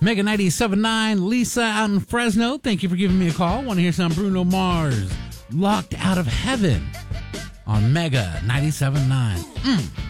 Mega 97.9, Lisa out in Fresno. Thank you for giving me a call. Want to hear some Bruno Mars, Locked Out of Heaven on Mega 97.9.